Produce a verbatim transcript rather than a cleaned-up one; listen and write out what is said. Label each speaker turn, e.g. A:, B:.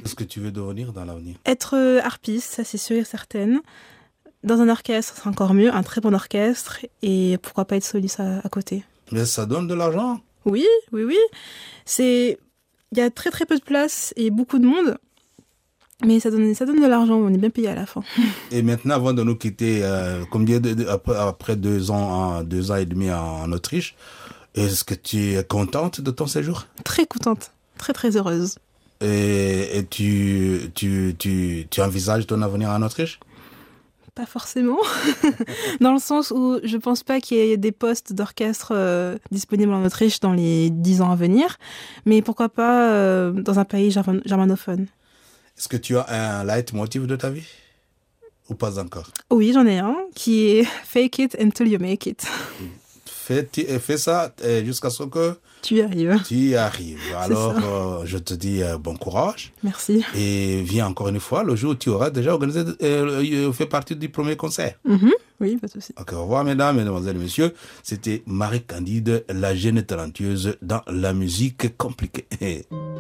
A: Qu'est-ce que tu veux devenir dans l'avenir?
B: Être euh, harpiste, ça c'est sûr et certain. Dans un orchestre, c'est encore mieux, un très bon orchestre. Et pourquoi pas être soliste à, à côté.
A: Mais ça donne de l'argent.
B: Oui, oui, oui. C'est... Il y a très très peu de place et beaucoup de monde. Mais ça donne, ça donne de l'argent, on est bien payé à la fin.
A: Et maintenant, avant de nous quitter, euh, combien de, de- après, après deux ans, hein, deux ans et demi en, en Autriche, est-ce que tu es contente de ton séjour?
B: Très contente, très très heureuse.
A: Et, et tu, tu, tu, tu envisages ton avenir en Autriche?
B: Pas forcément, dans le sens où je pense pas qu'il y ait des postes d'orchestre euh, disponibles en Autriche dans les dix ans à venir, mais pourquoi pas euh, dans un pays german- germanophone.
A: Est-ce que tu as un leitmotiv de ta vie? Ou pas encore?
B: Oui, j'en ai un qui est fake it until you make it.
A: Fais, ti- fais ça euh, jusqu'à ce que
B: Tu y arrives.
A: tu y arrives. Alors,
B: ça.
A: euh, je te dis euh, bon courage.
B: Merci.
A: Et viens encore une fois le jour où tu auras déjà organisé, euh, euh, fait partie du premier concert.
B: Mhm. Oui, pas de souci.
A: Ok, au revoir mesdames, mesdemoiselles et messieurs. C'était Marie Candide, la jeune talentueuse dans la musique compliquée.